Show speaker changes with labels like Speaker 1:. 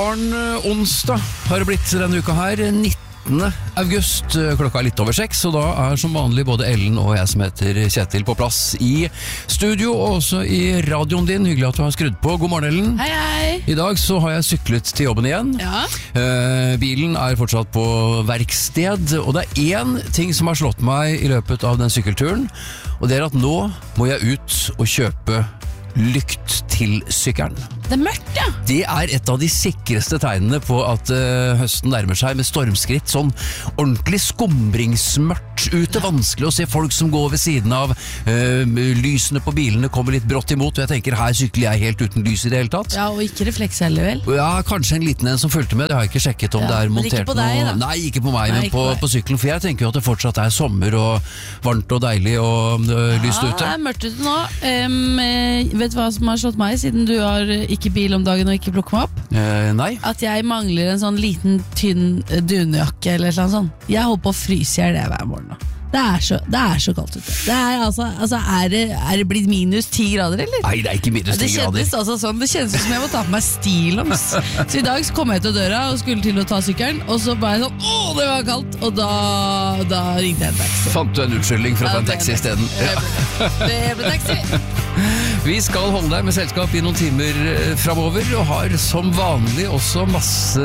Speaker 1: morgen, onsdag har det blitt denne uka her, 19. august, klokka litt over 6, og da som vanlig både Ellen og jeg som heter Kjetil på plass i studio, og også i radioen din. Hyggelig at du har skrudd på. God morgen, Ellen.
Speaker 2: Hei, hei.
Speaker 1: I dag så har jeg syklet til jobben igjen.
Speaker 2: Ja.
Speaker 1: Bilen fortsatt på verksted, og det en ting som har slått meg i løpet av den sykkelturen, og det at nå må jeg ut og kjøpe lykt til sykkelen.
Speaker 2: Det mørkt, ja.
Speaker 1: Det et av de sikreste tegnene på at høsten nærmer seg med stormskritt. Sånn ordentlig skumbringsmørkt ute, vanskelig å se folk som går ved siden av. Lysene på bilene kommer litt brått imot, og jeg tenker, her sykler jeg helt uten lys i det hele tatt.
Speaker 2: Ja, og ikke refleks heller, vel?
Speaker 1: Ja, kanskje en liten en som fulgte med. Jeg har ikke sjekket om det montert
Speaker 2: men ikke på deg, da.
Speaker 1: Nei, ikke på meg, men på sykkelen. For jeg tenker jo at det fortsatt sommer og varmt og deilig og lyst ute.
Speaker 2: Ja, det mørkt ute nå. Vet du hva som har slått meg, siden du har ikke bil om dagen og ikke plukker meg opp?
Speaker 1: Nei.
Speaker 2: At jeg mangler en sånn liten, tynn dunjakke eller noe sånt. Jeg holder på å fryse i det hver morgen nå. Det så kaldt ute. Det det blitt minus 10 grader, eller?
Speaker 1: Nei, det ikke minus 10 grader.
Speaker 2: Det kjennes sånn, det kjennes som jeg må ta på meg stillongs. Så i dag så kom jeg til døra og skulle til å ta sykkelen, og så bare sånn, det var kaldt, og da ringte jeg en taxi.
Speaker 1: Fant du en unnskyldning for å ta en taxi i stedet?
Speaker 2: Det ble taxi.
Speaker 1: Vi skal holde deg med selskap i noen timer fremover, og har som vanlig også masse